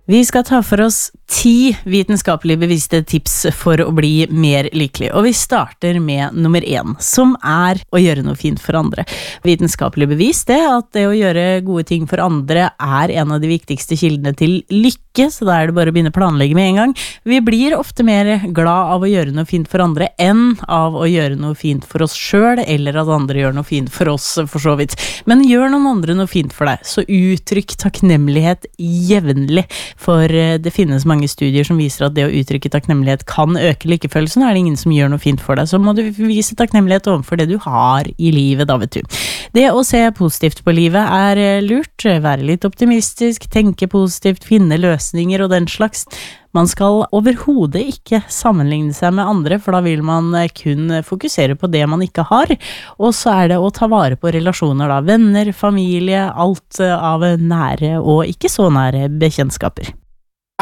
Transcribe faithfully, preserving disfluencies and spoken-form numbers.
Vi skal ta for oss ti vitenskapelig bevisste tips for å bli mer lykkelig, og vi starter med nummer én, som er å gjøre noe fint for andre. Vitenskapelig bevist er at det å gjøre gode ting for andre er en av de viktigste kildene til lykke, så da er det bare å begynne å planlegge med en gang. Vi blir ofte mer glad av å gjøre noe fint for andre enn av å gjøre noe fint for oss selv, eller at andre gjør noe fint for oss, for så vidt. Men gjør noen andre noe fint for deg, så uttrykk takknemlighet jevnlig. For det finnes mange studier som viser at det å uttrykke takknemlighet kan øke lykkefølelsen. Er det ingen som gjør noe fint for deg, så må du vise takknemlighet overfor det du har i livet, da vet du. Det å se positivt på livet er lurt, være litt optimistisk, tenke positivt, finne løsninger og den slags. Man skal overhodet ikke sammenligne seg med andre, for da vil man kun fokusere på det man ikke har. Og så er det å ta vare på relasjoner da, venner, familie, alt av nære og ikke så nære bekjentskaper.